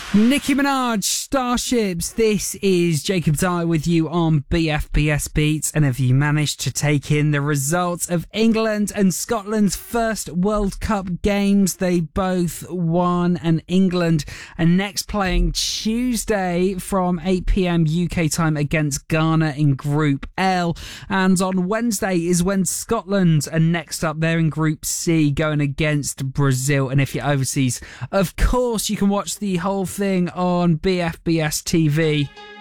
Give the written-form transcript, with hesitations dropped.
Nicki Minaj, Starships. This is Jacob Dyer with you on BFBS Beats. And have you managed to take in the results of England and Scotland's first World Cup games? They both won, and England are next playing Tuesday from 8 p.m. UK time against Ghana in Group L. And on Wednesday is when Scotland are next up. They're in Group C going against Brazil. And if you're overseas, of course, you can watch the whole thing on BFBS TV.